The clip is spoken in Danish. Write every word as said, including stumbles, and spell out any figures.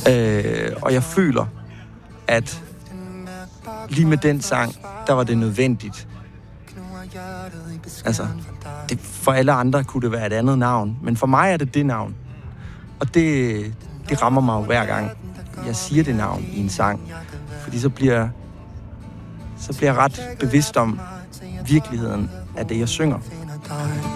Øh, og jeg føler, at lige med den sang, der var det nødvendigt. Altså, det, for alle andre kunne det være et andet navn, men for mig er det det navn. Og det, det rammer mig jo hver gang, jeg siger det navn i en sang. Fordi så bliver, så bliver jeg ret bevidst om virkeligheden af det, jeg synger.